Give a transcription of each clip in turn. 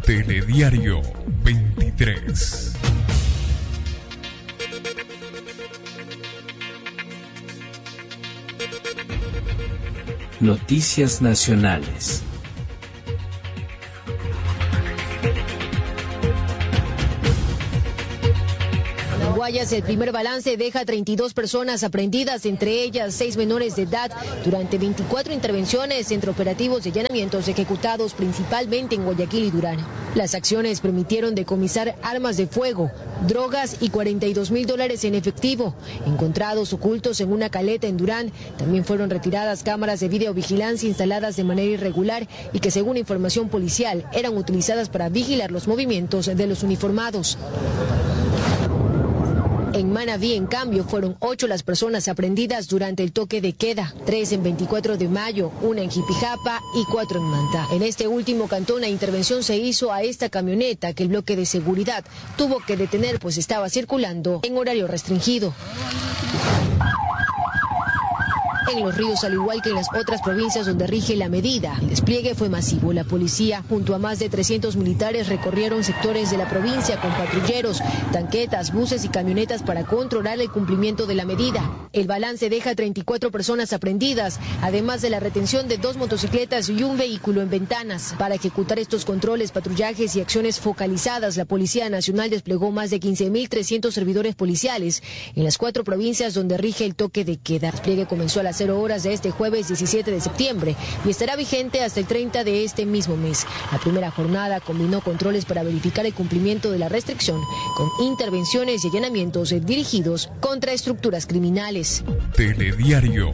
Telediario 23. Noticias nacionales. Guayas, el primer balance deja 32 personas aprendidas, entre ellas 6 menores de edad, durante 24 intervenciones entre operativos y allanamientos ejecutados principalmente en Guayaquil y Durán. Las acciones permitieron decomisar armas de fuego, drogas y $42.000 en efectivo, encontrados ocultos en una caleta en Durán. También fueron retiradas cámaras de videovigilancia instaladas de manera irregular y que, según información policial, eran utilizadas para vigilar los movimientos de los uniformados. En Manabí, en cambio, fueron 8 las personas aprendidas durante el toque de queda, 3 en 24 de mayo, 1 en Jipijapa y 4 en Manta. En este último cantón, la intervención se hizo a esta camioneta que el bloque de seguridad tuvo que detener, pues estaba circulando en horario restringido. En Los Ríos, al igual que en las otras provincias donde rige la medida, el despliegue fue masivo. La policía, junto a más de 300 militares, recorrieron sectores de la provincia con patrulleros, tanquetas, buses y camionetas para controlar el cumplimiento de la medida. El balance deja 34 personas aprendidas, además de la retención de 2 motocicletas y un vehículo en Ventanas. Para ejecutar estos controles, patrullajes y acciones focalizadas, la Policía Nacional desplegó más de 15.300 servidores policiales en las 4 provincias donde rige el toque de queda. El despliegue comenzó a las 0 horas de este jueves 17 de septiembre y estará vigente hasta el 30 de este mismo mes. La primera jornada combinó controles para verificar el cumplimiento de la restricción con intervenciones y allanamientos dirigidos contra estructuras criminales. Telediario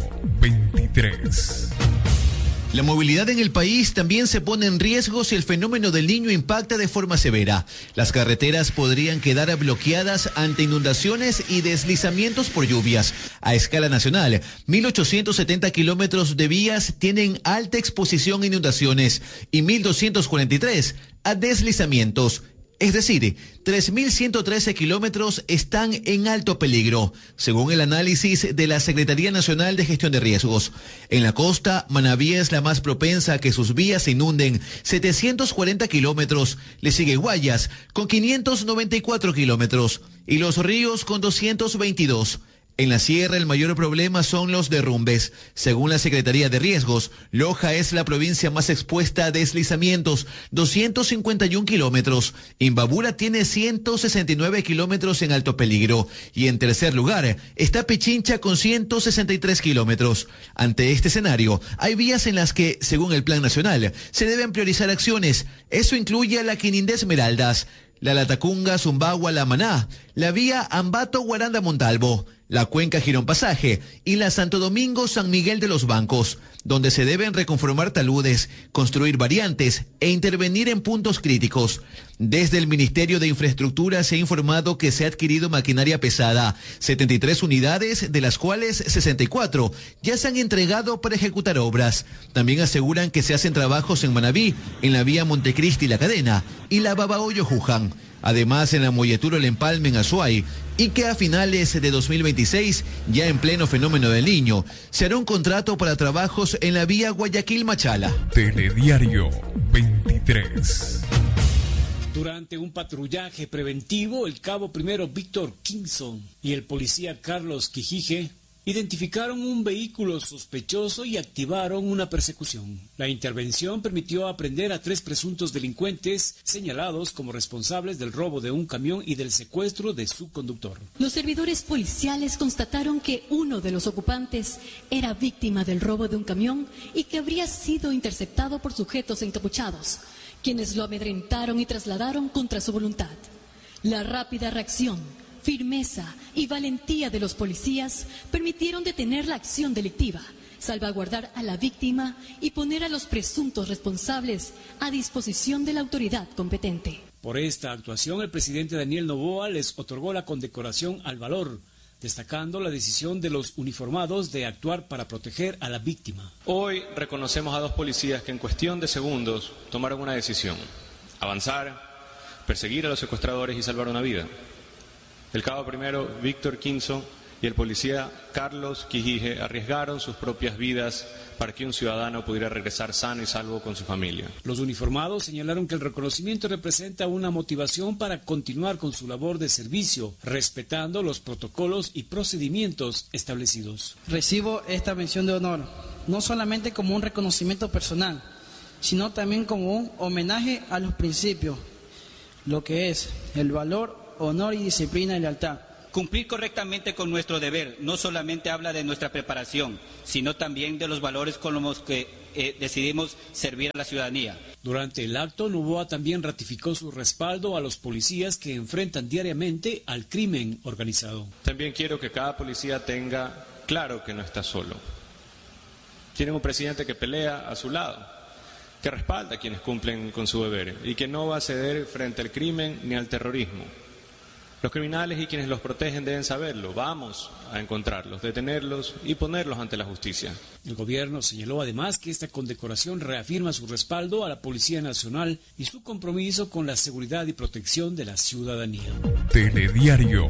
23. La movilidad en el país también se pone en riesgo si el fenómeno del Niño impacta de forma severa. Las carreteras podrían quedar bloqueadas ante inundaciones y deslizamientos por lluvias. A escala nacional, 1.870 kilómetros de vías tienen alta exposición a inundaciones y 1.243 a deslizamientos. Es decir, 3.113 kilómetros están en alto peligro, según el análisis de la Secretaría Nacional de Gestión de Riesgos. En la costa, Manabí es la más propensa a que sus vías se inunden, 740 kilómetros. Le sigue Guayas, con 594 kilómetros, y Los Ríos, con 222. En la sierra, el mayor problema son los derrumbes. Según la Secretaría de Riesgos, Loja es la provincia más expuesta a deslizamientos, 251 kilómetros. Imbabura tiene 169 kilómetros en alto peligro. Y en tercer lugar está Pichincha con 163 kilómetros. Ante este escenario, hay vías en las que, según el Plan Nacional, se deben priorizar acciones. Eso incluye a la Quinindé Esmeraldas, la Latacunga, Zumbagua, La Maná, la vía Ambato-Guaranda-Montalvo, la Cuenca Girón Pasaje y la Santo Domingo-San Miguel de los Bancos, donde se deben reconformar taludes, construir variantes e intervenir en puntos críticos. Desde el Ministerio de Infraestructura se ha informado que se ha adquirido maquinaria pesada, 73 unidades, de las cuales 64 ya se han entregado para ejecutar obras. También aseguran que se hacen trabajos en Manabí, en la vía Montecristi La Cadena y la Babahoyo-Juján. Además, en la Molleturo El Empalme en Azuay, y que a finales de 2026, ya en pleno fenómeno del Niño, se hará un contrato para trabajos en la vía Guayaquil-Machala. Telediario 23. Durante un patrullaje preventivo, el cabo primero Víctor Kinson y el policía Carlos Quijije identificaron un vehículo sospechoso y activaron una persecución. La intervención permitió aprender a 3 presuntos delincuentes señalados como responsables del robo de un camión y del secuestro de su conductor. Los servidores policiales constataron que uno de los ocupantes era víctima del robo de un camión y que habría sido interceptado por sujetos encapuchados, quienes lo amedrentaron y trasladaron contra su voluntad. La rápida reacción, firmeza y valentía de los policías permitieron detener la acción delictiva, salvaguardar a la víctima y poner a los presuntos responsables a disposición de la autoridad competente. Por esta actuación, el presidente Daniel Noboa les otorgó la condecoración al valor, destacando la decisión de los uniformados de actuar para proteger a la víctima. Hoy reconocemos a 2 policías que en cuestión de segundos tomaron una decisión: avanzar, perseguir a los secuestradores y salvar una vida. El cabo primero, Víctor Kinson, y el policía Carlos Quijije arriesgaron sus propias vidas para que un ciudadano pudiera regresar sano y salvo con su familia. Los uniformados señalaron que el reconocimiento representa una motivación para continuar con su labor de servicio, respetando los protocolos y procedimientos establecidos. Recibo esta mención de honor, no solamente como un reconocimiento personal, sino también como un homenaje a los principios, lo que es el valor, honor y disciplina y lealtad. Cumplir correctamente con nuestro deber no solamente habla de nuestra preparación, sino también de los valores con los que decidimos servir a la ciudadanía. Durante el acto, Noboa también ratificó su respaldo a los policías que enfrentan diariamente al crimen organizado. También quiero que cada policía tenga claro que no está solo. Tienen un presidente que pelea a su lado, que respalda a quienes cumplen con su deber y que no va a ceder frente al crimen ni al terrorismo. Los criminales y quienes los protegen deben saberlo. Vamos a encontrarlos, detenerlos y ponerlos ante la justicia. El gobierno señaló además que esta condecoración reafirma su respaldo a la Policía Nacional y su compromiso con la seguridad y protección de la ciudadanía. Telediario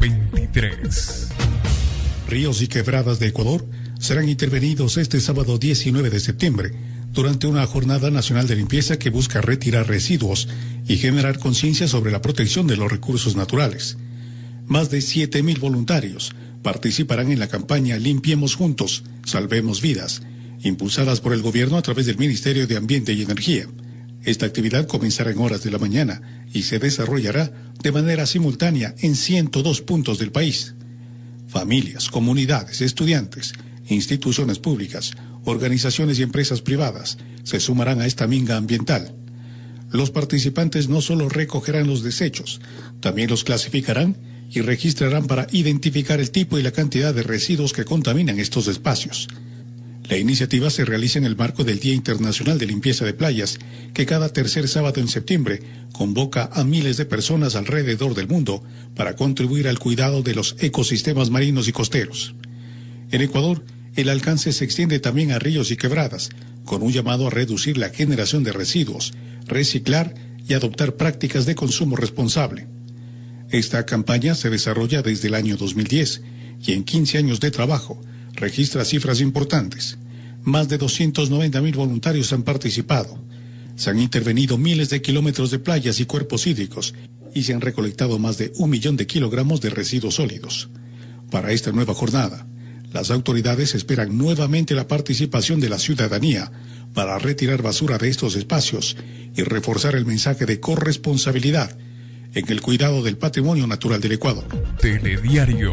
23. Ríos y quebradas de Ecuador serán intervenidos este sábado 19 de septiembre durante una jornada nacional de limpieza que busca retirar residuos y generar conciencia sobre la protección de los recursos naturales. Más de 7.000 voluntarios participarán en la campaña Limpiemos Juntos, Salvemos Vidas, impulsadas por el gobierno a través del Ministerio de Ambiente y Energía. Esta actividad comenzará en horas de la mañana y se desarrollará de manera simultánea en 102 puntos del país. Familias, comunidades, estudiantes, instituciones públicas, organizaciones y empresas privadas se sumarán a esta minga ambiental. Los participantes no solo recogerán los desechos, también los clasificarán y registrarán para identificar el tipo y la cantidad de residuos que contaminan estos espacios. La iniciativa se realiza en el marco del Día Internacional de Limpieza de Playas, que cada tercer sábado en septiembre convoca a miles de personas alrededor del mundo para contribuir al cuidado de los ecosistemas marinos y costeros. En Ecuador, el alcance se extiende también a ríos y quebradas, con un llamado a reducir la generación de residuos, reciclar y adoptar prácticas de consumo responsable. Esta campaña se desarrolla desde el año 2010 y en 15 años de trabajo registra cifras importantes. Más de 290.000 voluntarios han participado. Se han intervenido miles de kilómetros de playas y cuerpos hídricos y se han recolectado más de 1 millón de kilogramos de residuos sólidos. Para esta nueva jornada, las autoridades esperan nuevamente la participación de la ciudadanía para retirar basura de estos espacios y reforzar el mensaje de corresponsabilidad en el cuidado del patrimonio natural del Ecuador. Telediario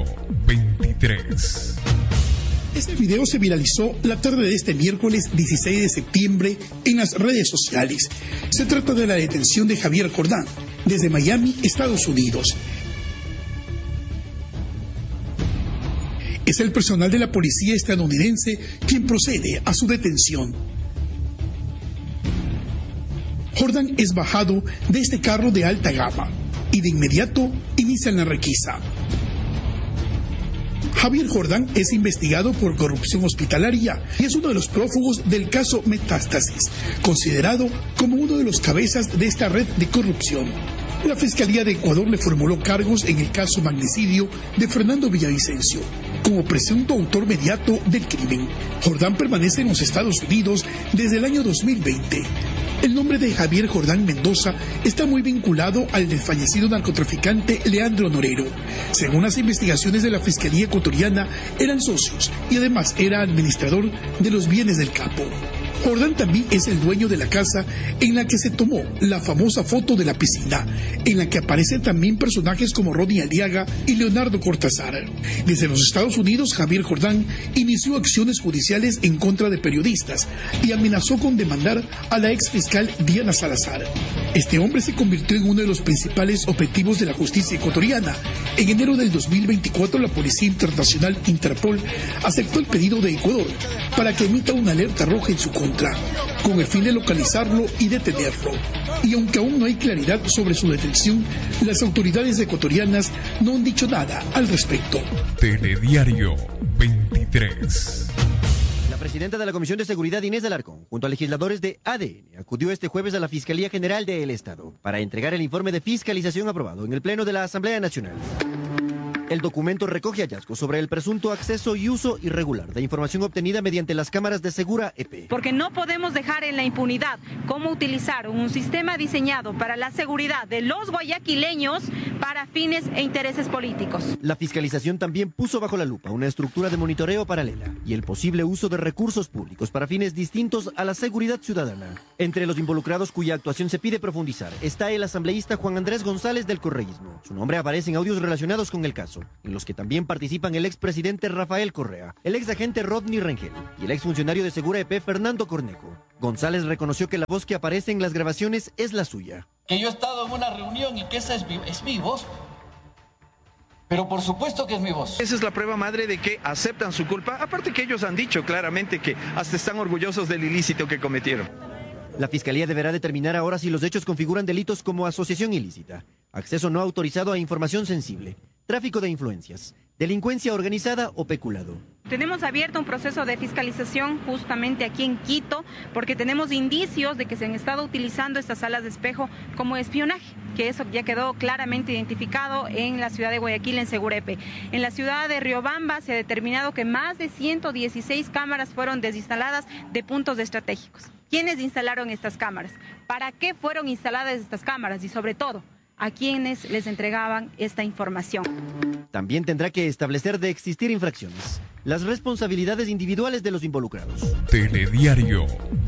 23. Este video se viralizó la tarde de este miércoles 16 de septiembre en las redes sociales. Se trata de la detención de Javier Jordán desde Miami, Estados Unidos. Es el personal de la policía estadounidense quien procede a su detención. Jordán es bajado de este carro de alta gama y de inmediato inician la requisa. Javier Jordán es investigado por corrupción hospitalaria y es uno de los prófugos del caso Metástasis, considerado como uno de los cabezas de esta red de corrupción. La Fiscalía de Ecuador le formuló cargos en el caso magnicidio de Fernando Villavicencio como presunto autor mediato del crimen. Jordán permanece en los Estados Unidos desde el año 2020. El nombre de Javier Jordán Mendoza está muy vinculado al del fallecido narcotraficante Leandro Norero. Según las investigaciones de la Fiscalía ecuatoriana, eran socios y además era administrador de los bienes del capo. Jordán también es el dueño de la casa en la que se tomó la famosa foto de la piscina, en la que aparecen también personajes como Ronnie Aliaga y Leonardo Cortázar. Desde los Estados Unidos, Javier Jordán inició acciones judiciales en contra de periodistas y amenazó con demandar a la ex fiscal Diana Salazar. Este hombre se convirtió en uno de los principales objetivos de la justicia ecuatoriana. En enero del 2024, la Policía Internacional Interpol aceptó el pedido de Ecuador para que emita una alerta roja en su contra, con el fin de localizarlo y detenerlo. Y aunque aún no hay claridad sobre su detención, las autoridades ecuatorianas no han dicho nada al respecto. Telediario 23. La presidenta de la Comisión de Seguridad, Inés Alarcón, junto a legisladores de ADN, acudió este jueves a la Fiscalía General del Estado para entregar el informe de fiscalización aprobado en el Pleno de la Asamblea Nacional. El documento recoge hallazgos sobre el presunto acceso y uso irregular de información obtenida mediante las cámaras de Segura EP. Porque no podemos dejar en la impunidad cómo utilizar un sistema diseñado para la seguridad de los guayaquileños para fines e intereses políticos. La fiscalización también puso bajo la lupa una estructura de monitoreo paralela y el posible uso de recursos públicos para fines distintos a la seguridad ciudadana. Entre los involucrados cuya actuación se pide profundizar está el asambleísta Juan Andrés González del Correísmo. Su nombre aparece en audios relacionados con el caso, en los que también participan el expresidente Rafael Correa, el exagente Rodney Rengel y el exfuncionario de Segura EP Fernando Cornejo. González reconoció que la voz que aparece en las grabaciones es la suya. Que yo he estado en una reunión y que esa es mi voz. Pero por supuesto que es mi voz. Esa es la prueba madre de que aceptan su culpa, aparte que ellos han dicho claramente que hasta están orgullosos del ilícito que cometieron. La Fiscalía deberá determinar ahora si los hechos configuran delitos como asociación ilícita, acceso no autorizado a información sensible, tráfico de influencias, delincuencia organizada o peculado. Tenemos abierto un proceso de fiscalización justamente aquí en Quito porque tenemos indicios de que se han estado utilizando estas salas de espejo como espionaje, que eso ya quedó claramente identificado en la ciudad de Guayaquil, en Segura EP. En la ciudad de Riobamba se ha determinado que más de 116 cámaras fueron desinstaladas de puntos estratégicos. ¿Quiénes instalaron estas cámaras? ¿Para qué fueron instaladas estas cámaras? Y sobre todo, ¿a quiénes les entregaban esta información? También tendrá que establecer, de existir infracciones, las responsabilidades individuales de los involucrados. Telediario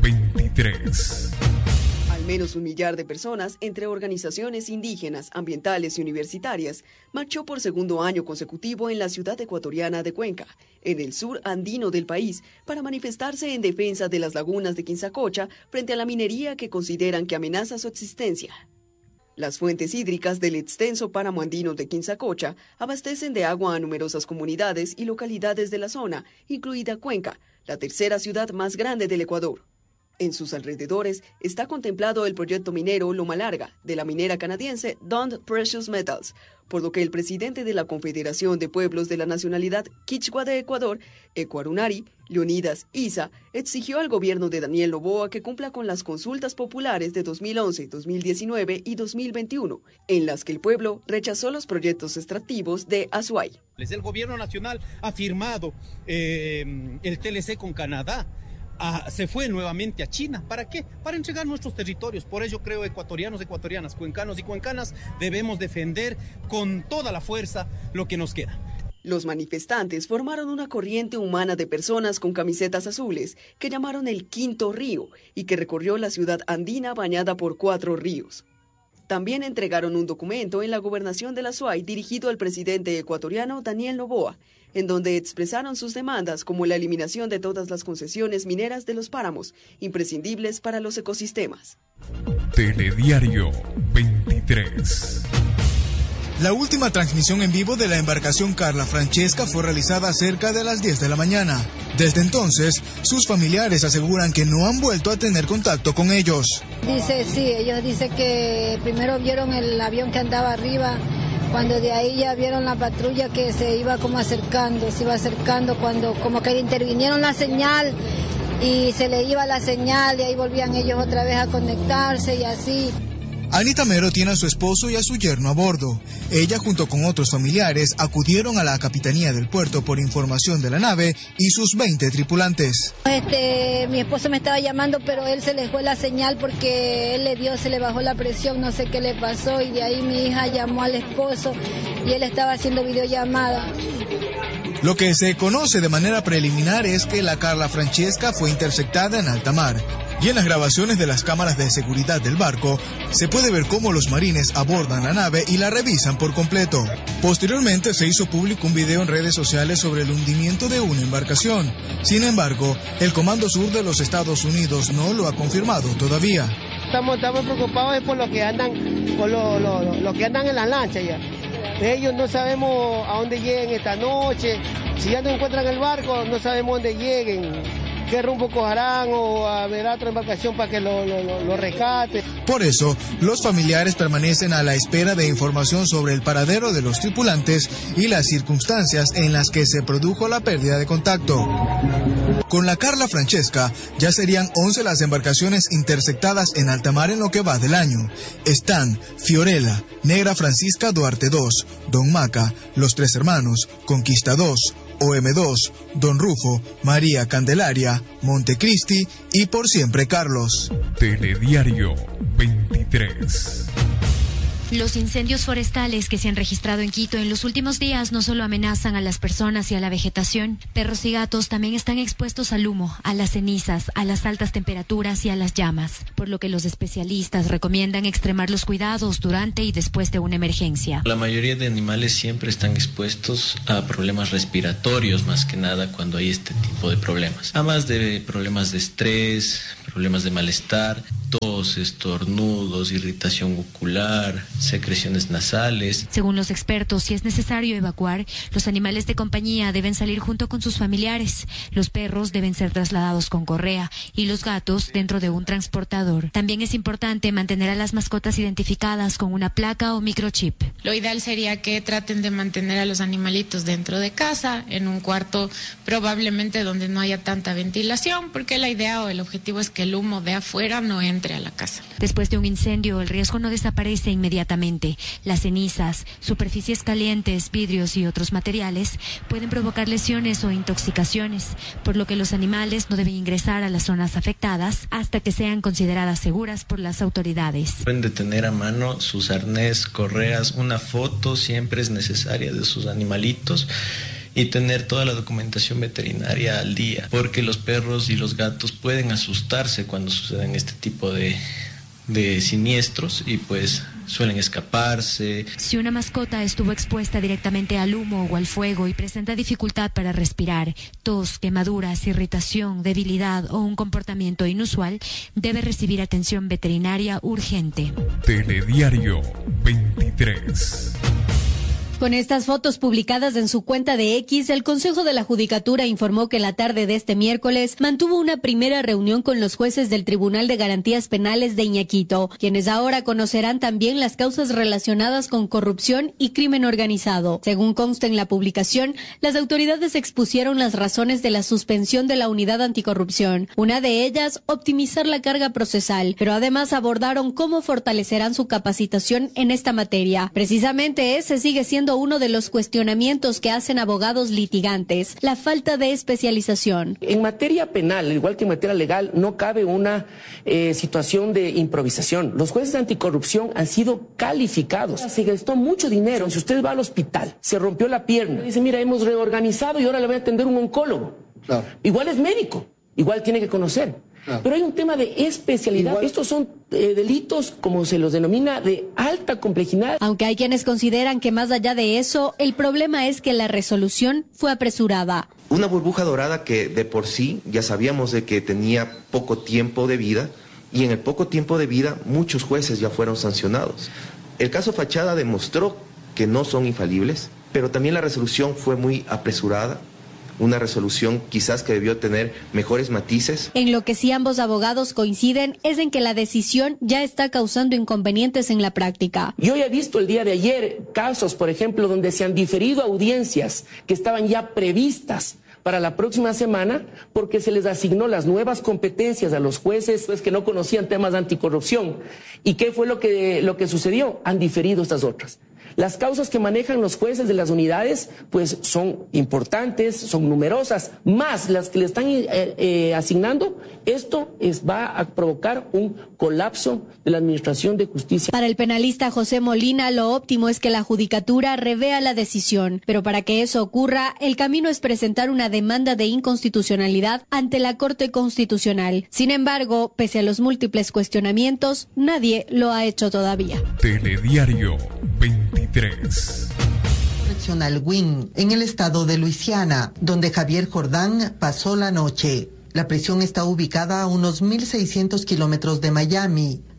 23. Al menos 1 millar de personas, entre organizaciones indígenas, ambientales y universitarias, marchó por segundo año consecutivo en la ciudad ecuatoriana de Cuenca, en el sur andino del país, para manifestarse en defensa de las lagunas de Quinzacocha frente a la minería que consideran que amenaza su existencia. Las fuentes hídricas del extenso páramo andino de Quinzacocha abastecen de agua a numerosas comunidades y localidades de la zona, incluida Cuenca, la tercera ciudad más grande del Ecuador. En sus alrededores está contemplado el proyecto minero Loma Larga, de la minera canadiense Dund Precious Metals, por lo que el presidente de la Confederación de Pueblos de la Nacionalidad Quichua de Ecuador, Ecuarunari, Leonidas Isa, exigió al gobierno de Daniel Noboa que cumpla con las consultas populares de 2011, 2019 y 2021, en las que el pueblo rechazó los proyectos extractivos de Azuay. El gobierno nacional ha firmado el TLC con Canadá. Se fue nuevamente a China. ¿Para qué? Para entregar nuestros territorios. Por ello creo, ecuatorianos, ecuatorianas, cuencanos y cuencanas, debemos defender con toda la fuerza lo que nos queda. Los manifestantes formaron una corriente humana de personas con camisetas azules que llamaron el Quinto Río y que recorrió la ciudad andina bañada por 4 ríos. También entregaron un documento en la gobernación de la Azuay dirigido al presidente ecuatoriano Daniel Noboa, en donde expresaron sus demandas como la eliminación de todas las concesiones mineras de los páramos, imprescindibles para los ecosistemas. Telediario 23. La última transmisión en vivo de la embarcación Carla Francesca fue realizada cerca de las 10 de la mañana. Desde entonces, sus familiares aseguran que no han vuelto a tener contacto con ellos. Ellos dicen que primero vieron el avión que andaba arriba, cuando de ahí ya vieron la patrulla que se iba acercando, cuando como que intervinieron la señal y se le iba la señal y ahí volvían ellos otra vez a conectarse y así. Anita Mero tiene a su esposo y a su yerno a bordo. Ella, junto con otros familiares, acudieron a la capitanía del puerto por información de la nave y sus 20 tripulantes. Mi esposo me estaba llamando, pero él se le fue la señal porque se le bajó la presión, no sé qué le pasó, y de ahí mi hija llamó al esposo y él estaba haciendo videollamada. Lo que se conoce de manera preliminar es que la Carla Francesca fue interceptada en alta mar. Y en las grabaciones de las cámaras de seguridad del barco, se puede ver cómo los marines abordan la nave y la revisan por completo. Posteriormente se hizo público un video en redes sociales sobre el hundimiento de una embarcación. Sin embargo, el Comando Sur de los Estados Unidos no lo ha confirmado todavía. Estamos preocupados por lo que andan, lo que andan en la lancha ya. Ellos no sabemos a dónde lleguen esta noche. Si ya no encuentran el barco, no sabemos dónde lleguen. ¿Qué rumbo cogerán o habrá otra embarcación para que lo rescate? Por eso, los familiares permanecen a la espera de información sobre el paradero de los tripulantes y las circunstancias en las que se produjo la pérdida de contacto. Con la Carla Francesca ya serían 11 las embarcaciones interceptadas en alta mar en lo que va del año. Están Fiorella, Negra Francisca Duarte 2, Don Maca, Los Tres Hermanos, Conquista 2, OM2, Don Rufo, María Candelaria, Montecristi y Por Siempre Carlos. Telediario 23. Los incendios forestales que se han registrado en Quito en los últimos días no solo amenazan a las personas y a la vegetación, perros y gatos también están expuestos al humo, a las cenizas, a las altas temperaturas y a las llamas, por lo que los especialistas recomiendan extremar los cuidados durante y después de una emergencia. La mayoría de animales siempre están expuestos a problemas respiratorios, más que nada cuando hay este tipo de problemas. Además de problemas de estrés, problemas de malestar, tos, estornudos, irritación ocular, secreciones nasales. Según los expertos, si es necesario evacuar, los animales de compañía deben salir junto con sus familiares. Los perros deben ser trasladados con correa y los gatos dentro de un transportador. También es importante mantener a las mascotas identificadas con una placa o microchip. Lo ideal sería que traten de mantener a los animalitos dentro de casa, en un cuarto probablemente donde no haya tanta ventilación, porque la idea o el objetivo es que el humo de afuera no entre a la casa. Después de un incendio, el riesgo no desaparece inmediatamente. Las cenizas, superficies calientes, vidrios y otros materiales pueden provocar lesiones o intoxicaciones, por lo que los animales no deben ingresar a las zonas afectadas hasta que sean consideradas seguras por las autoridades. Deben de tener a mano sus arnés, correas, una foto siempre es necesaria de sus animalitos y tener toda la documentación veterinaria al día, porque los perros y los gatos pueden asustarse cuando suceden este tipo de siniestros y pues suelen escaparse. Si una mascota estuvo expuesta directamente al humo o al fuego y presenta dificultad para respirar, tos, quemaduras, irritación, debilidad o un comportamiento inusual, debe recibir atención veterinaria urgente. Telediario 23. Con estas fotos publicadas en su cuenta de X, el Consejo de la Judicatura informó que la tarde de este miércoles mantuvo una primera reunión con los jueces del Tribunal de Garantías Penales de Iñaquito, quienes ahora conocerán también las causas relacionadas con corrupción y crimen organizado. Según consta en la publicación, las autoridades expusieron las razones de la suspensión de la unidad anticorrupción. Una de ellas, optimizar la carga procesal, pero además abordaron cómo fortalecerán su capacitación en esta materia. Precisamente ese sigue siendo uno de los cuestionamientos que hacen abogados litigantes, la falta de especialización. En materia penal, al igual que en materia legal, no cabe una situación de improvisación. Los jueces de anticorrupción han sido calificados. Se gastó mucho dinero. Si usted va al hospital, se rompió la pierna, dice, mira, hemos reorganizado y ahora le voy a atender un oncólogo. Claro. Igual es médico, igual tiene que conocer. Claro. Pero hay un tema de especialidad. Igual. Estos son delitos, como se los denomina, de alta complejidad. Aunque hay quienes consideran que más allá de eso, el problema es que la resolución fue apresurada. Una burbuja dorada que de por sí ya sabíamos de que tenía poco tiempo de vida, y en el poco tiempo de vida muchos jueces ya fueron sancionados. El caso Fachada demostró que no son infalibles, pero también la resolución fue muy apresurada. Una resolución quizás que debió tener mejores matices. En lo que sí ambos abogados coinciden es en que la decisión ya está causando inconvenientes en la práctica. Yo ya he visto el día de ayer casos, por ejemplo, donde se han diferido audiencias que estaban ya previstas para la próxima semana porque se les asignó las nuevas competencias a los jueces pues, que no conocían temas de anticorrupción. ¿Y qué fue lo que sucedió? Han diferido estas otras. Las causas que manejan los jueces de las unidades pues son importantes, son numerosas, más las que le están asignando. Esto va a provocar un colapso de la administración de justicia. Para el penalista José Molina, lo óptimo es que la judicatura revea la decisión, pero para que eso ocurra, el camino es presentar una demanda de inconstitucionalidad ante la Corte Constitucional. Sin embargo, pese a los múltiples cuestionamientos, nadie lo ha hecho todavía. Telediario 23. Correccional Wynn, en el estado de Luisiana, donde Javier Jordán pasó la noche. La prisión está ubicada a unos 1.600 kilómetros de Miami.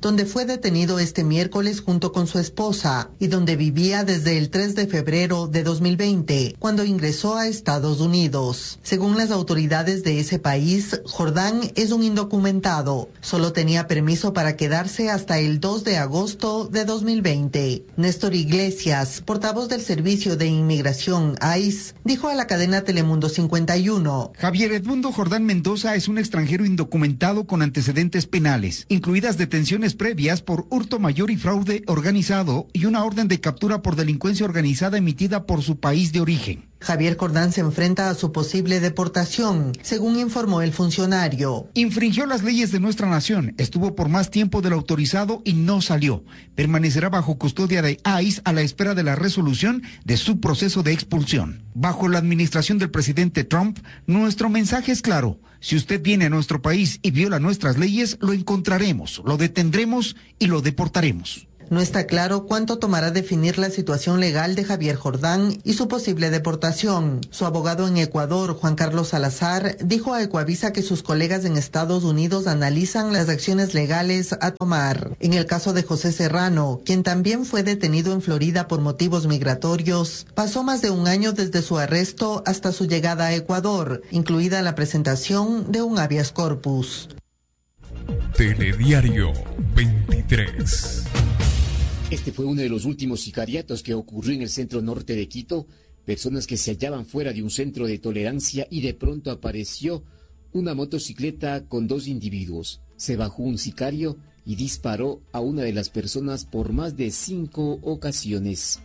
donde fue detenido este miércoles junto con su esposa y donde vivía desde el 3 de febrero de 2020, cuando ingresó a Estados Unidos. Según las autoridades de ese país, Jordán es un indocumentado. Solo tenía permiso para quedarse hasta el 2 de agosto de 2020. Néstor Iglesias, portavoz del Servicio de Inmigración ICE, dijo a la cadena Telemundo 51: Javier Edmundo Jordán Mendoza es un extranjero indocumentado con antecedentes penales, incluidas detenciones previas por hurto mayor y fraude organizado y una orden de captura por delincuencia organizada emitida por su país de origen. Javier Jordán se enfrenta a su posible deportación, según informó el funcionario. Infringió las leyes de nuestra nación, estuvo por más tiempo del autorizado y no salió. Permanecerá bajo custodia de ICE a la espera de la resolución de su proceso de expulsión. Bajo la administración del presidente Trump, nuestro mensaje es claro. Si usted viene a nuestro país y viola nuestras leyes, lo encontraremos, lo detendremos y lo deportaremos. No está claro cuánto tomará definir la situación legal de Javier Jordán y su posible deportación. Su abogado en Ecuador, Juan Carlos Salazar, dijo a Ecuavisa que sus colegas en Estados Unidos analizan las acciones legales a tomar. En el caso de José Serrano, quien también fue detenido en Florida por motivos migratorios, pasó más de un año desde su arresto hasta su llegada a Ecuador, incluida la presentación de un habeas corpus. Telediario 23. Este fue uno de los últimos sicariatos que ocurrió en el centro norte de Quito. Personas que se hallaban fuera de un centro de tolerancia y de pronto apareció una motocicleta con 2 individuos. Se bajó un sicario y disparó a una de las personas por más de 5 ocasiones.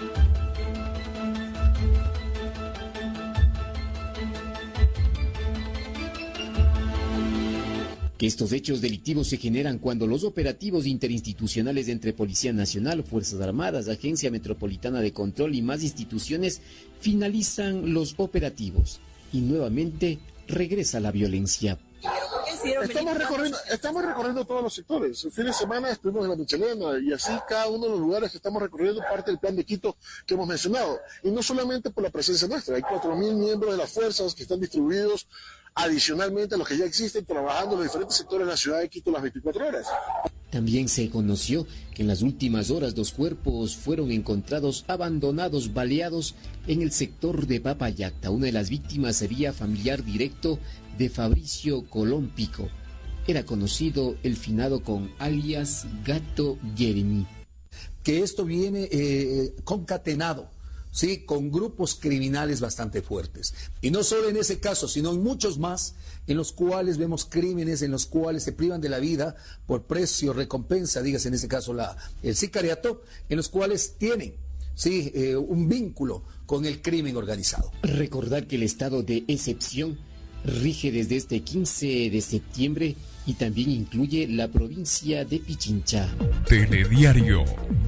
Que estos hechos delictivos se generan cuando los operativos interinstitucionales entre Policía Nacional, Fuerzas Armadas, Agencia Metropolitana de Control y más instituciones finalizan los operativos y nuevamente regresa la violencia. Estamos recorriendo todos los sectores. El fin de semana estuvimos en la Michelena y así cada uno de los lugares que estamos recorriendo parte del plan de Quito que hemos mencionado. Y no solamente por la presencia nuestra, hay 4.000 miembros de las fuerzas que están distribuidos adicionalmente a los que ya existen trabajando en los diferentes sectores de la ciudad de Quito las 24 horas. También se conoció que en las últimas horas 2 cuerpos fueron encontrados abandonados, baleados en el sector de Papayacta. Una de las víctimas sería familiar directo de Fabricio Colón Pico. Era conocido el finado con alias Gato Jeremy. Que esto viene concatenado, ¿sí?, con grupos criminales bastante fuertes. Y no solo en ese caso, sino en muchos más, en los cuales vemos crímenes, en los cuales se privan de la vida por precio, recompensa, dígase en ese caso el sicariato, en los cuales tienen, sí, un vínculo con el crimen organizado. Recordar que el estado de excepción rige desde este 15 de septiembre y también incluye la provincia de Pichincha. Telediario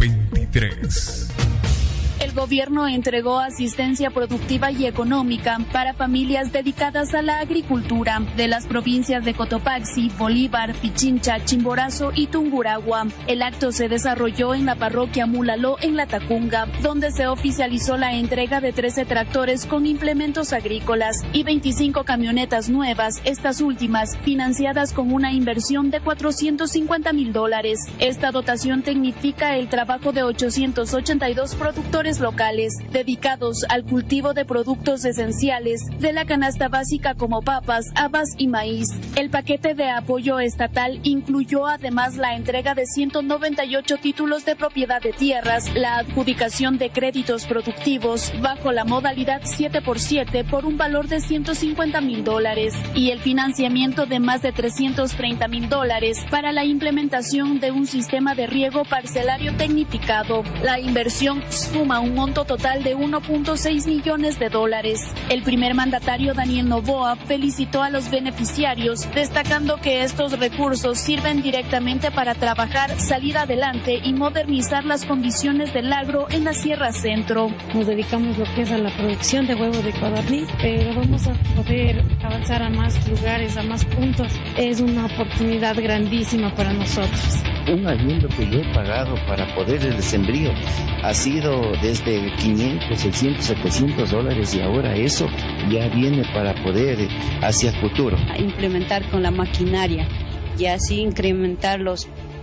23. El gobierno entregó asistencia productiva y económica para familias dedicadas a la agricultura de las provincias de Cotopaxi, Bolívar, Pichincha, Chimborazo y Tungurahua. El acto se desarrolló en la parroquia Mulaló en La Tacunga, donde se oficializó la entrega de 13 tractores con implementos agrícolas y 25 camionetas nuevas, estas últimas financiadas con una inversión de $450,000. Esta dotación tecnifica el trabajo de 882 productores locales dedicados al cultivo de productos esenciales de la canasta básica como papas, habas y maíz. El paquete de apoyo estatal incluyó además la entrega de 198 títulos de propiedad de tierras, la adjudicación de créditos productivos bajo la modalidad 7x7 por un valor de $150,000 y el financiamiento de más de $330,000 para la implementación de un sistema de riego parcelario tecnificado. La inversión suma un monto total de $1.6 millones. El primer mandatario, Daniel Noboa, felicitó a los beneficiarios, destacando que estos recursos sirven directamente para trabajar, salir adelante y modernizar las condiciones del agro en la Sierra Centro. Nos dedicamos lo que es a la producción de huevo de codorniz, pero vamos a poder avanzar a más lugares, a más puntos. Es una oportunidad grandísima para nosotros. Un arriendo que yo he pagado para poder el sembrío ha sido desde 500, 600, $700 y ahora eso ya viene para poder hacia el futuro. Implementar con la maquinaria y así incrementar los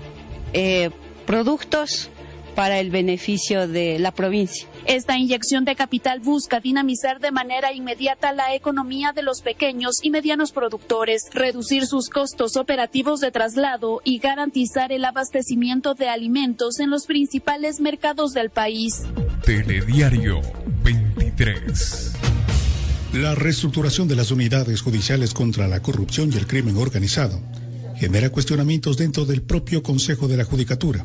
productos para el beneficio de la provincia. Esta inyección de capital busca dinamizar de manera inmediata la economía de los pequeños y medianos productores, reducir sus costos operativos de traslado y garantizar el abastecimiento de alimentos en los principales mercados del país. Telediario 23. La reestructuración de las unidades judiciales contra la corrupción y el crimen organizado genera cuestionamientos dentro del propio Consejo de la Judicatura.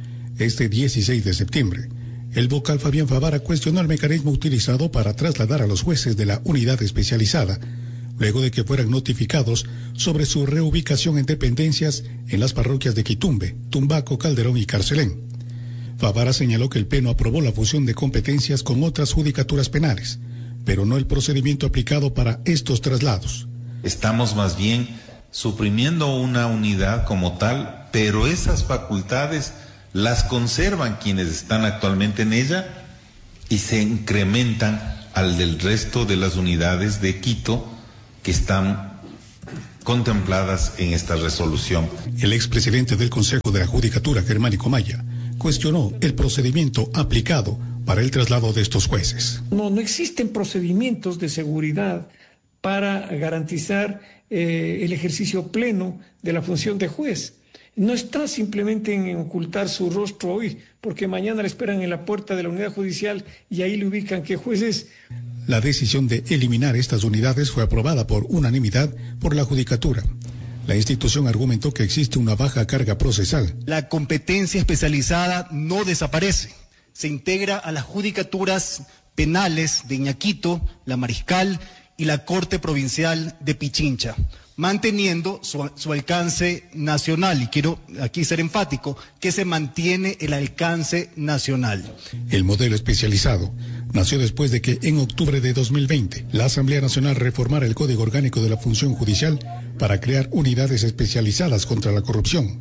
Este 16 de septiembre, el vocal Fabián Favara cuestionó el mecanismo utilizado para trasladar a los jueces de la unidad especializada, luego de que fueran notificados sobre su reubicación en dependencias en las parroquias de Quitumbe, Tumbaco, Calderón y Carcelén. Favara señaló que el Pleno aprobó la fusión de competencias con otras judicaturas penales, pero no el procedimiento aplicado para estos traslados. Estamos más bien suprimiendo una unidad como tal, pero esas facultades las conservan quienes están actualmente en ella y se incrementan al del resto de las unidades de Quito que están contempladas en esta resolución. El expresidente del Consejo de la Judicatura, Germánico Maya, cuestionó el procedimiento aplicado para el traslado de estos jueces. No existen procedimientos de seguridad para garantizar el ejercicio pleno de la función de juez. No está simplemente en ocultar su rostro hoy, porque mañana le esperan en la puerta de la unidad judicial y ahí le ubican qué juez es. La decisión de eliminar estas unidades fue aprobada por unanimidad por la Judicatura. La institución argumentó que existe una baja carga procesal. La competencia especializada no desaparece, se integra a las judicaturas penales de Ñaquito, la Mariscal y la Corte Provincial de Pichincha, manteniendo su alcance nacional. Y quiero aquí ser enfático, que se mantiene el alcance nacional. El modelo especializado nació después de que en octubre de 2020 la Asamblea Nacional reformara el Código Orgánico de la Función Judicial para crear unidades especializadas contra la corrupción.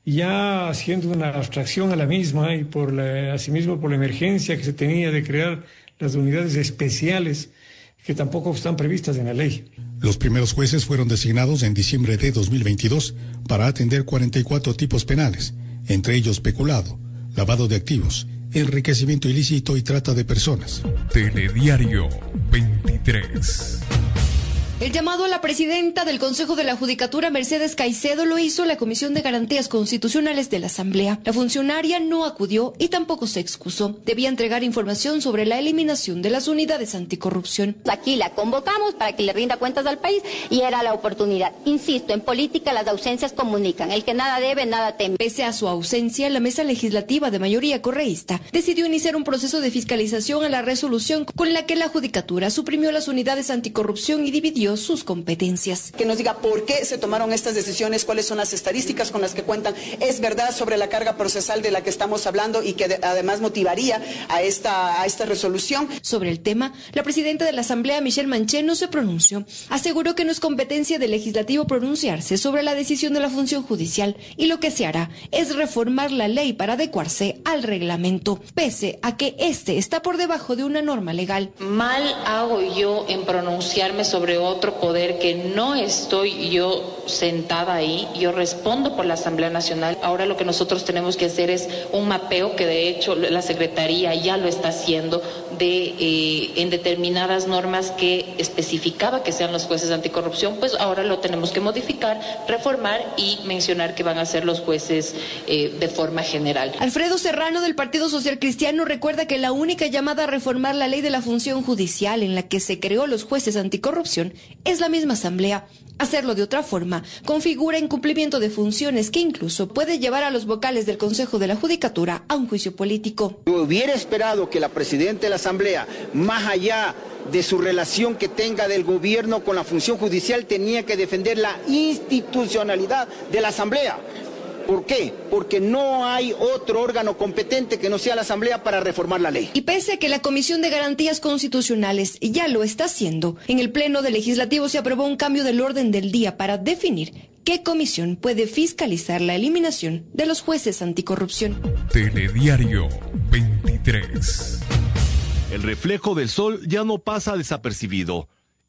Ya haciendo una abstracción a la misma y asimismo por la emergencia que se tenía de crear las unidades especiales que tampoco están previstas en la ley. Los primeros jueces fueron designados en diciembre de 2022 para atender 44 tipos penales, entre ellos peculado, lavado de activos, enriquecimiento ilícito y trata de personas. Telediario 23. El llamado a la presidenta del Consejo de la Judicatura, Mercedes Caicedo, lo hizo la Comisión de Garantías Constitucionales de la Asamblea. La funcionaria no acudió y tampoco se excusó. Debía entregar información sobre la eliminación de las unidades anticorrupción. Aquí la convocamos para que le rinda cuentas al país y era la oportunidad. Insisto, en política las ausencias comunican. El que nada debe, nada teme. Pese a su ausencia, la mesa legislativa de mayoría correísta decidió iniciar un proceso de fiscalización a la resolución con la que la Judicatura suprimió las unidades anticorrupción y dividió sus competencias. Que nos diga por qué se tomaron estas decisiones, cuáles son las estadísticas con las que cuentan, es verdad sobre la carga procesal de la que estamos hablando y que además motivaría a esta resolución. Sobre el tema, la presidenta de la Asamblea, Michelle Manché, no se pronunció. Aseguró que no es competencia del legislativo pronunciarse sobre la decisión de la función judicial y lo que se hará es reformar la ley para adecuarse al reglamento, pese a que este está por debajo de una norma legal. Mal hago yo en pronunciarme sobre otro poder que no estoy yo sentada ahí. Yo respondo por la Asamblea Nacional. Ahora lo que nosotros tenemos que hacer es un mapeo, que de hecho la Secretaría ya lo está haciendo, en determinadas normas que especificaba que sean los jueces anticorrupción, pues ahora lo tenemos que modificar, reformar y mencionar que van a ser los jueces de forma general. Alfredo Serrano, del Partido Social Cristiano, recuerda que la única llamada a reformar la ley de la función judicial en la que se creó los jueces anticorrupción es la misma Asamblea. Hacerlo de otra forma configura incumplimiento de funciones que incluso puede llevar a los vocales del Consejo de la Judicatura a un juicio político. Yo hubiera esperado que la presidenta de la Asamblea, más allá de su relación que tenga del gobierno con la función judicial, tenía que defender la institucionalidad de la Asamblea. ¿Por qué? Porque no hay otro órgano competente que no sea la Asamblea para reformar la ley. Y pese a que la Comisión de Garantías Constitucionales ya lo está haciendo, en el Pleno del Legislativo se aprobó un cambio del orden del día para definir qué comisión puede fiscalizar la eliminación de los jueces anticorrupción. Telediario 23. El reflejo del sol ya no pasa desapercibido.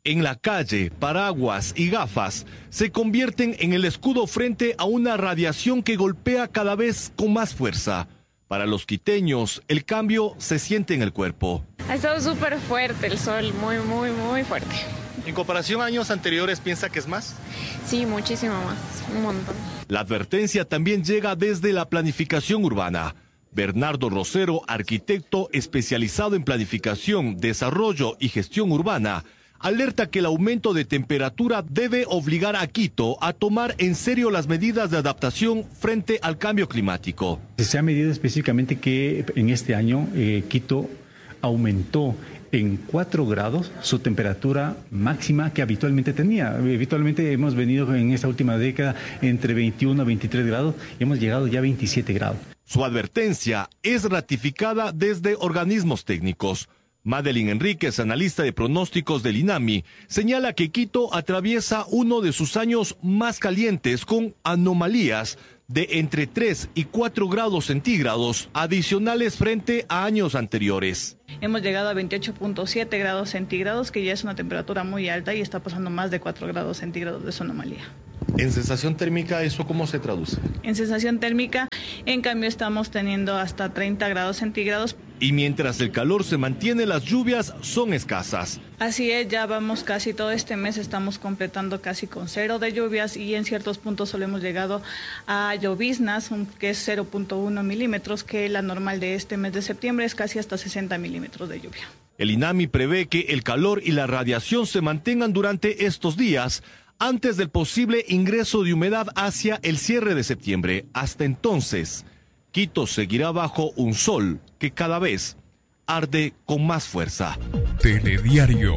En la calle, paraguas y gafas se convierten en el escudo frente a una radiación que golpea cada vez con más fuerza. Para los quiteños, el cambio se siente en el cuerpo. Ha estado súper fuerte el sol, muy fuerte. ¿En comparación a años anteriores piensa que es más? Sí, muchísimo más, un montón. La advertencia también llega desde la planificación urbana. Bernardo Rosero, arquitecto especializado en planificación, desarrollo y gestión urbana, alerta que el aumento de temperatura debe obligar a Quito a tomar en serio las medidas de adaptación frente al cambio climático. Se ha medido específicamente que en este año Quito aumentó en 4 grados su temperatura máxima que habitualmente tenía. Habitualmente hemos venido en esta última década entre 21 a 23 grados y hemos llegado ya a 27 grados. Su advertencia es ratificada desde organismos técnicos. Madeline Enríquez, analista de pronósticos del INAMI, señala que Quito atraviesa uno de sus años más calientes con anomalías de entre 3 y 4 grados centígrados adicionales frente a años anteriores. Hemos llegado a 28.7 grados centígrados, que ya es una temperatura muy alta y está pasando más de 4 grados centígrados de su anomalía. ¿En sensación térmica eso cómo se traduce? En sensación térmica, en cambio, estamos teniendo hasta 30 grados centígrados. Y mientras el calor se mantiene, las lluvias son escasas. Así es, ya vamos casi todo este mes, estamos completando casi con 0 de lluvias y en ciertos puntos solo hemos llegado a lloviznas, que es 0.1 milímetros, que la normal de este mes de septiembre es casi hasta 60 milímetros de lluvia. El INAMI prevé que el calor y la radiación se mantengan durante estos días, antes del posible ingreso de humedad hacia el cierre de septiembre. Hasta entonces, Quito seguirá bajo un sol que cada vez arde con más fuerza. Telediario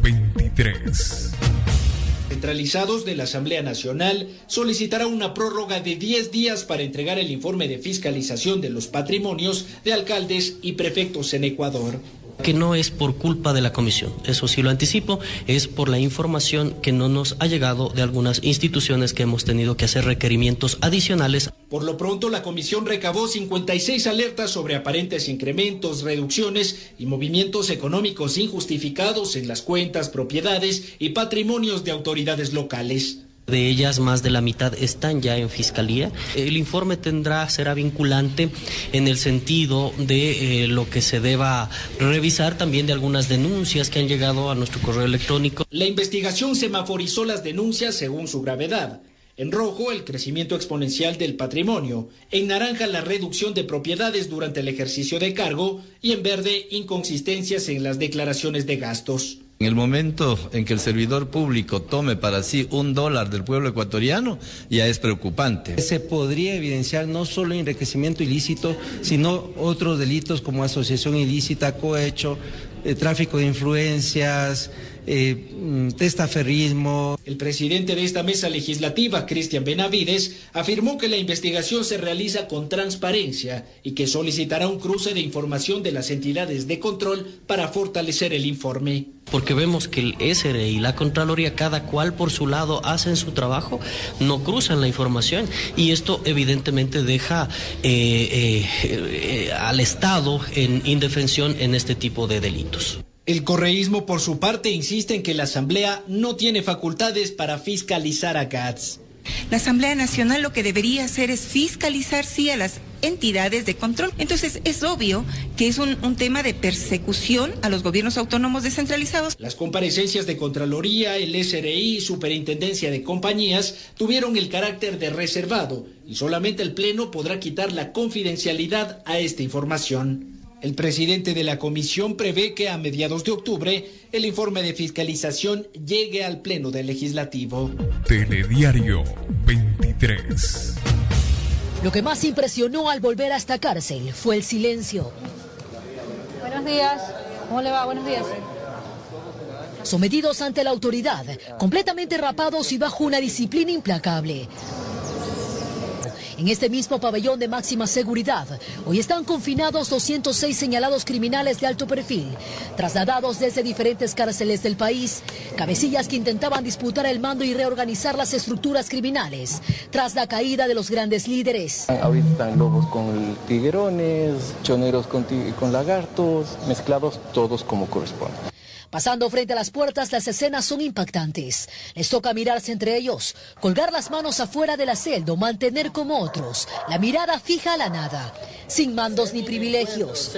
23. Centralizados de la Asamblea Nacional solicitará una prórroga de 10 días para entregar el informe de fiscalización de los patrimonios de alcaldes y prefectos en Ecuador. Que no es por culpa de la comisión, eso sí lo anticipo, es por la información que no nos ha llegado de algunas instituciones que hemos tenido que hacer requerimientos adicionales. Por lo pronto, la comisión recabó 56 alertas sobre aparentes incrementos, reducciones y movimientos económicos injustificados en las cuentas, propiedades y patrimonios de autoridades locales. De ellas, más de la mitad están ya en fiscalía. El informe será vinculante en el sentido de lo que se deba revisar, también de algunas denuncias que han llegado a nuestro correo electrónico. La investigación semaforizó las denuncias según su gravedad. En rojo, el crecimiento exponencial del patrimonio. En naranja, la reducción de propiedades durante el ejercicio de cargo. Y en verde, inconsistencias en las declaraciones de gastos. En el momento en que el servidor público tome para sí $1 del pueblo ecuatoriano, ya es preocupante. Se podría evidenciar no solo enriquecimiento ilícito, sino otros delitos como asociación ilícita, cohecho, tráfico de influencias, testaferrismo. El presidente de esta mesa legislativa, Cristian Benavides, afirmó que la investigación se realiza con transparencia y que solicitará un cruce de información de las entidades de control para fortalecer el informe. Porque vemos que el SRE y la Contraloría, cada cual por su lado, hacen su trabajo, no cruzan la información y esto evidentemente deja al Estado en indefensión en este tipo de delitos. El correísmo, por su parte, insiste en que la Asamblea no tiene facultades para fiscalizar a GATS. La Asamblea Nacional lo que debería hacer es fiscalizar, sí, a las entidades de control. Entonces, es obvio que es un tema de persecución a los gobiernos autónomos descentralizados. Las comparecencias de Contraloría, el SRI y Superintendencia de Compañías tuvieron el carácter de reservado y solamente el Pleno podrá quitar la confidencialidad a esta información. El presidente de la comisión prevé que a mediados de octubre el informe de fiscalización llegue al Pleno del Legislativo. Telediario 23. Lo que más impresionó al volver a esta cárcel fue el silencio. Buenos días. ¿Cómo le va? Buenos días. Sometidos ante la autoridad, completamente rapados y bajo una disciplina implacable. En este mismo pabellón de máxima seguridad, hoy están confinados 206 señalados criminales de alto perfil, trasladados desde diferentes cárceles del país, cabecillas que intentaban disputar el mando y reorganizar las estructuras criminales, tras la caída de los grandes líderes. Ahorita están lobos con tiguerones, choneros con lagartos, mezclados todos como corresponde. Pasando frente a las puertas, las escenas son impactantes. Les toca mirarse entre ellos, colgar las manos afuera de la celda o mantener como otros la mirada fija a la nada, sin mandos ni privilegios.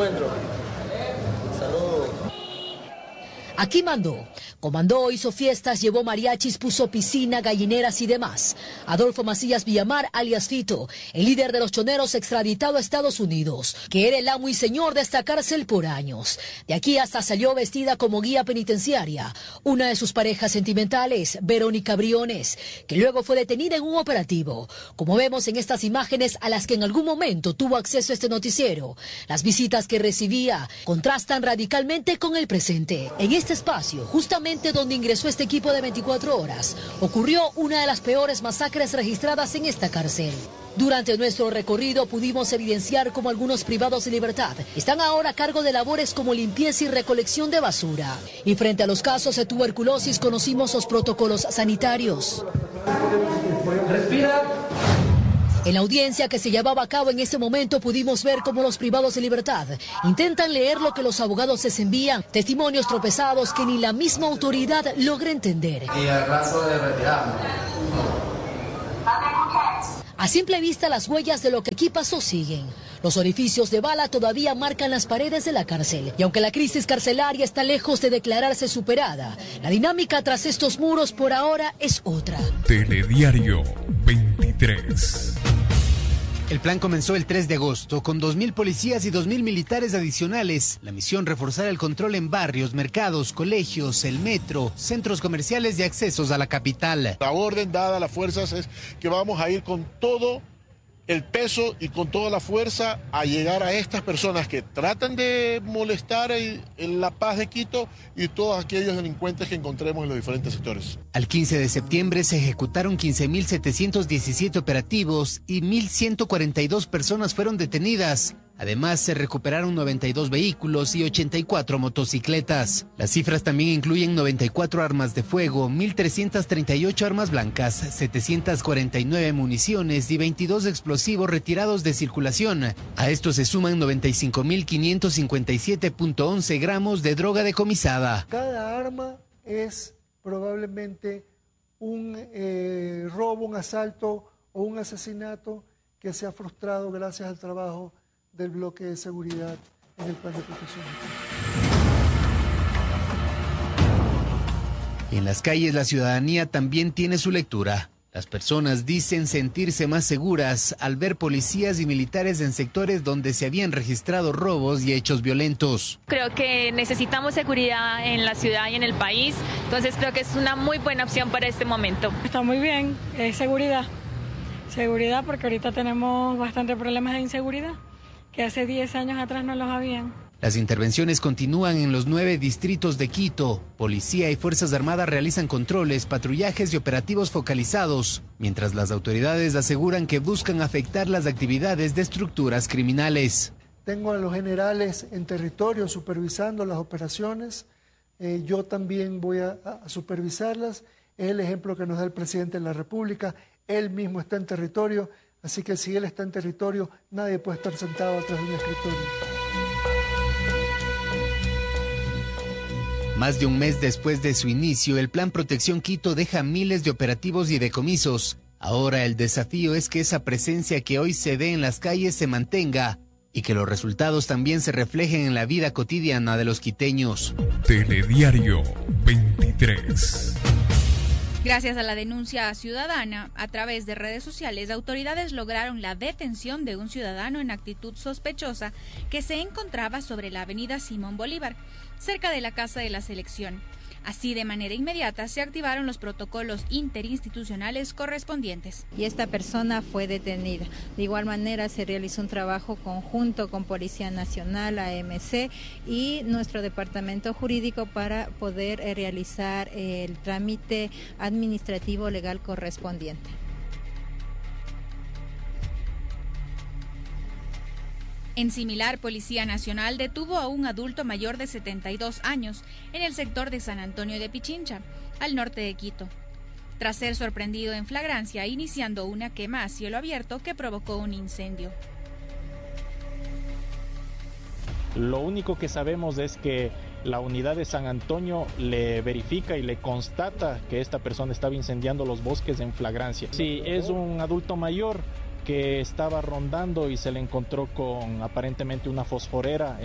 Aquí mandó, comandó, hizo fiestas, llevó mariachis, puso piscina, gallineras y demás. Adolfo Macías Villamar, alias Fito, el líder de los choneros extraditado a Estados Unidos, que era el amo y señor de esta cárcel por años. De aquí hasta salió vestida como guía penitenciaria una de sus parejas sentimentales, Verónica Briones, que luego fue detenida en un operativo. Como vemos en estas imágenes a las que en algún momento tuvo acceso este noticiero, las visitas que recibía contrastan radicalmente con el presente. En este espacio, justamente donde ingresó este equipo de 24 horas, ocurrió una de las peores masacres registradas en esta cárcel. Durante nuestro recorrido pudimos evidenciar cómo algunos privados de libertad están ahora a cargo de labores como limpieza y recolección de basura. Y frente a los casos de tuberculosis conocimos los protocolos sanitarios. Respira. En la audiencia que se llevaba a cabo en ese momento pudimos ver cómo los privados de libertad intentan leer lo que los abogados les envían, testimonios tropezados que ni la misma autoridad logra entender. Y al rato de retirarnos. A simple vista las huellas de lo que aquí pasó siguen. Los orificios de bala todavía marcan las paredes de la cárcel. Y aunque la crisis carcelaria está lejos de declararse superada, la dinámica tras estos muros por ahora es otra. Telediario 23. El plan comenzó el 3 de agosto con 2.000 policías y 2.000 militares adicionales. La misión: reforzar el control en barrios, mercados, colegios, el metro, centros comerciales y accesos a la capital. La orden dada a las fuerzas es que vamos a ir con todo el peso y con toda la fuerza a llegar a estas personas que tratan de molestar en la paz de Quito y todos aquellos delincuentes que encontremos en los diferentes sectores. Al 15 de septiembre se ejecutaron 15.717 operativos y 1.142 personas fueron detenidas. Además, se recuperaron 92 vehículos y 84 motocicletas. Las cifras también incluyen 94 armas de fuego, 1.338 armas blancas, 749 municiones y 22 explosivos retirados de circulación. A esto se suman 95.557.11 gramos de droga decomisada. Cada arma es probablemente un robo, un asalto o un asesinato que se ha frustrado gracias al trabajo del bloque de seguridad en el plan de protección. En las calles la ciudadanía también tiene su lectura. Las personas dicen sentirse más seguras al ver policías y militares en sectores donde se habían registrado robos y hechos violentos. Creo que necesitamos seguridad en la ciudad y en el país, entonces creo que es una muy buena opción para este momento. Está muy bien, es seguridad. Seguridad porque ahorita tenemos bastantes problemas de inseguridad, que hace 10 años atrás no los habían. Las intervenciones continúan en los 9 distritos de Quito. Policía y Fuerzas Armadas realizan controles, patrullajes y operativos focalizados, mientras las autoridades aseguran que buscan afectar las actividades de estructuras criminales. Tengo a los generales en territorio supervisando las operaciones. Yo también voy a supervisarlas. Es el ejemplo que nos da el presidente de la República. Él mismo está en territorio. Así que si él está en territorio, nadie puede estar sentado atrás de un escritorio. Más de un mes después de su inicio, el Plan Protección Quito deja miles de operativos y decomisos. Ahora el desafío es que esa presencia que hoy se ve en las calles se mantenga y que los resultados también se reflejen en la vida cotidiana de los quiteños. Telediario 23. Gracias a la denuncia ciudadana, a través de redes sociales, autoridades lograron la detención de un ciudadano en actitud sospechosa que se encontraba sobre la avenida Simón Bolívar, cerca de la Casa de la Selección. Así, de manera inmediata, se activaron los protocolos interinstitucionales correspondientes. Y esta persona fue detenida. De igual manera, se realizó un trabajo conjunto con Policía Nacional, AMC y nuestro departamento jurídico para poder realizar el trámite administrativo legal correspondiente. En similar, Policía Nacional detuvo a un adulto mayor de 72 años en el sector de San Antonio de Pichincha, al norte de Quito, tras ser sorprendido en flagrancia iniciando una quema a cielo abierto que provocó un incendio. Lo único que sabemos es que la unidad de San Antonio le verifica y le constata que esta persona estaba incendiando los bosques en flagrancia. Sí, es un adulto mayor que estaba rondando y se le encontró con aparentemente una fosforera.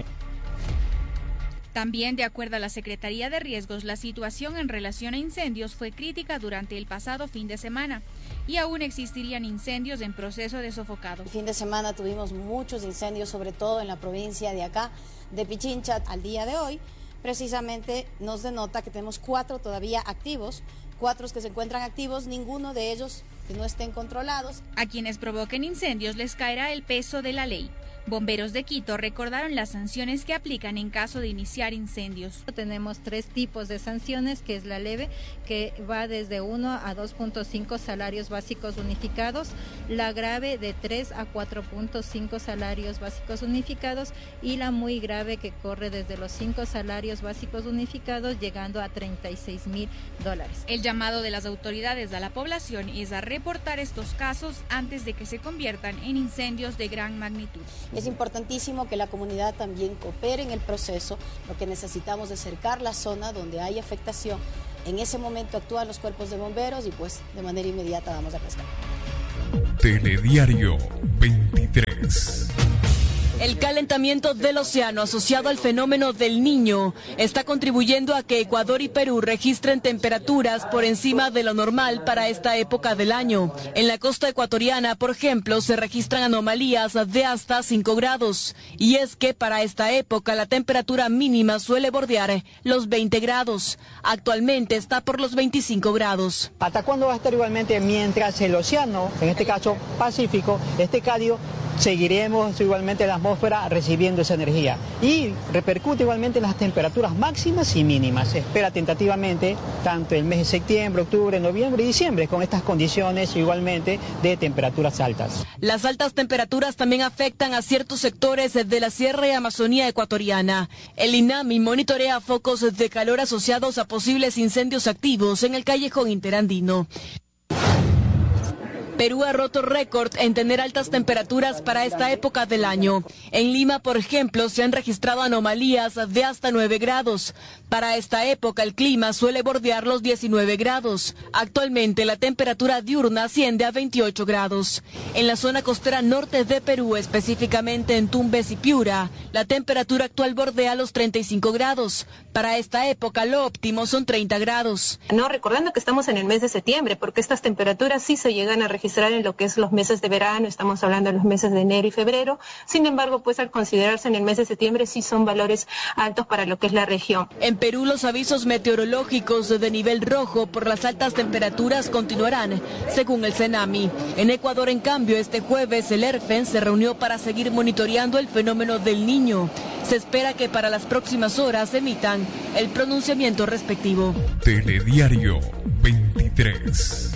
También, de acuerdo a la Secretaría de Riesgos, la situación en relación a incendios fue crítica durante el pasado fin de semana y aún existirían incendios en proceso de sofocado. El fin de semana tuvimos muchos incendios, sobre todo en la provincia de acá, de Pichincha. Al día de hoy, precisamente nos denota que tenemos 4 todavía activos, 4 que se encuentran activos, ninguno de ellos que no estén controlados. A quienes provoquen incendios les caerá el peso de la ley. Bomberos de Quito recordaron las sanciones que aplican en caso de iniciar incendios. Tenemos 3 tipos de sanciones, que es la leve, que va desde 1 a 2.5 salarios básicos unificados, la grave de 3 a 4.5 salarios básicos unificados y la muy grave que corre desde los 5 salarios básicos unificados llegando a $36,000. El llamado de las autoridades a la población es a reportar estos casos antes de que se conviertan en incendios de gran magnitud. Es importantísimo que la comunidad también coopere en el proceso. Lo que necesitamos es cercar la zona donde hay afectación. En ese momento actúan los cuerpos de bomberos y pues de manera inmediata vamos a prestar. Telediario 23. El calentamiento del océano asociado al fenómeno del Niño está contribuyendo a que Ecuador y Perú registren temperaturas por encima de lo normal para esta época del año. En la costa ecuatoriana, por ejemplo, se registran anomalías de hasta 5 grados. Y es que para esta época la temperatura mínima suele bordear los 20 grados. Actualmente está por los 25 grados. ¿Hasta cuándo va a estar igualmente mientras el océano, en este caso Pacífico, esté cálido? Seguiremos igualmente la atmósfera recibiendo esa energía y repercute igualmente en las temperaturas máximas y mínimas. Se espera tentativamente tanto el mes de septiembre, octubre, noviembre y diciembre con estas condiciones igualmente de temperaturas altas. Las altas temperaturas también afectan a ciertos sectores de la Sierra y Amazonía ecuatoriana. El INAMI monitorea focos de calor asociados a posibles incendios activos en el callejón interandino. Perú ha roto récord en tener altas temperaturas para esta época del año. En Lima, por ejemplo, se han registrado anomalías de hasta 9 grados. Para esta época el clima suele bordear los 19 grados. Actualmente la temperatura diurna asciende a 28 grados. En la zona costera norte de Perú, específicamente en Tumbes y Piura, la temperatura actual bordea los 35 grados. Para esta época lo óptimo son 30 grados. No, recordando que estamos en el mes de septiembre, porque estas temperaturas sí se llegan a registrar en lo que es los meses de verano, estamos hablando de los meses de enero y febrero. Sin embargo, pues al considerarse en el mes de septiembre sí son valores altos para lo que es la región. En Perú los avisos meteorológicos de nivel rojo por las altas temperaturas continuarán, según el CENAMI. En Ecuador, en cambio, este jueves el ERFEN se reunió para seguir monitoreando el fenómeno del Niño. Se espera que para las próximas horas emitan el pronunciamiento respectivo. Telediario 23.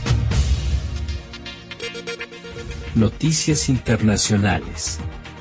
Noticias internacionales.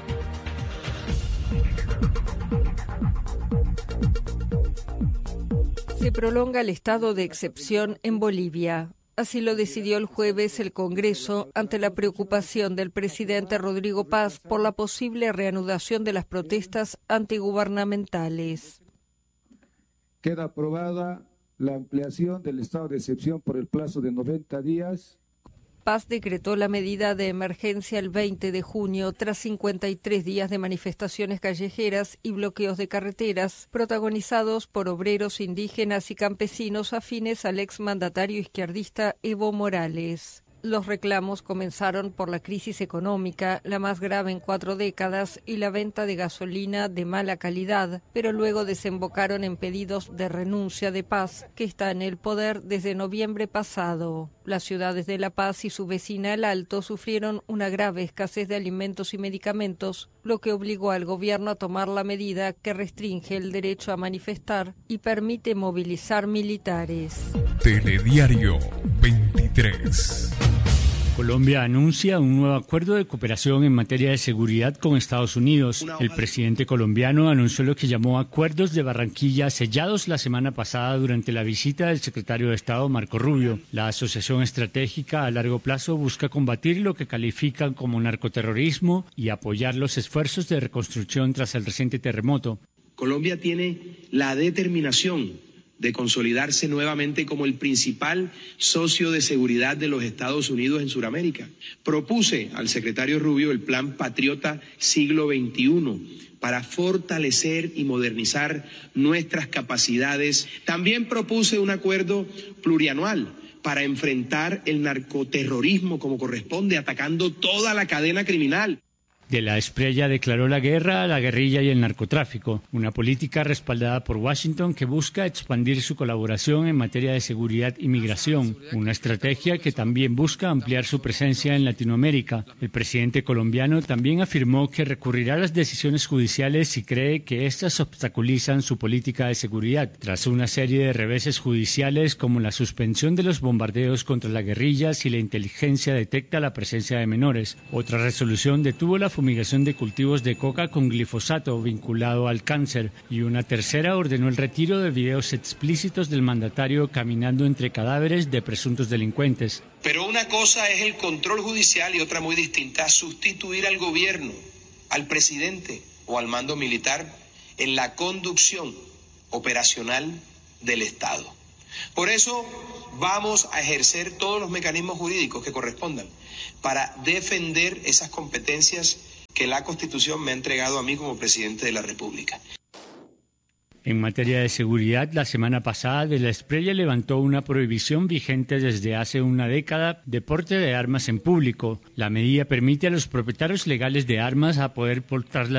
Se prolonga el estado de excepción en Bolivia. Así lo decidió el jueves el Congreso ante la preocupación del presidente Rodrigo Paz por la posible reanudación de las protestas antigubernamentales. Queda aprobada la ampliación del estado de excepción por el plazo de 90 días. Paz decretó la medida de emergencia el 20 de junio tras 53 días de manifestaciones callejeras y bloqueos de carreteras protagonizados por obreros indígenas y campesinos afines al exmandatario izquierdista Evo Morales. Los reclamos comenzaron por la crisis económica, la más grave en 4 décadas, y la venta de gasolina de mala calidad, pero luego desembocaron en pedidos de renuncia de Paz, que está en el poder desde noviembre pasado. Las ciudades de La Paz y su vecina El Alto sufrieron una grave escasez de alimentos y medicamentos, lo que obligó al gobierno a tomar la medida que restringe el derecho a manifestar y permite movilizar militares. Telediario 23. Colombia anuncia un nuevo acuerdo de cooperación en materia de seguridad con Estados Unidos. El presidente colombiano anunció lo que llamó acuerdos de Barranquilla sellados la semana pasada durante la visita del secretario de Estado Marco Rubio. La asociación estratégica a largo plazo busca combatir lo que califican como narcoterrorismo y apoyar los esfuerzos de reconstrucción tras el reciente terremoto. Colombia tiene la determinación de consolidarse nuevamente como el principal socio de seguridad de los Estados Unidos en Sudamérica. Propuse al secretario Rubio el Plan Patriota Siglo XXI para fortalecer y modernizar nuestras capacidades. También propuse un acuerdo plurianual para enfrentar el narcoterrorismo como corresponde, atacando toda la cadena criminal. De la Espriella declaró la guerra a la guerrilla y el narcotráfico, una política respaldada por Washington que busca expandir su colaboración en materia de seguridad y migración, una estrategia que también busca ampliar su presencia en Latinoamérica. El presidente colombiano también afirmó que recurrirá a las decisiones judiciales si cree que éstas obstaculizan su política de seguridad, tras una serie de reveses judiciales como la suspensión de los bombardeos contra la guerrilla si la inteligencia detecta la presencia de menores. Otra resolución detuvo la fumigación de cultivos de coca con glifosato vinculado al cáncer, y una tercera ordenó el retiro de videos explícitos del mandatario caminando entre cadáveres de presuntos delincuentes. Pero una cosa es el control judicial y otra muy distinta, sustituir al gobierno, al presidente o al mando militar en la conducción operacional del Estado. Por eso vamos a ejercer todos los mecanismos jurídicos que correspondan para defender esas competencias que la Constitución me ha entregado a mí como presidente de la República. En materia de seguridad, la semana pasada de la Espriella levantó una prohibición vigente desde hace una década de porte de armas en público. La medida permite a los propietarios legales de armas a poder portarlas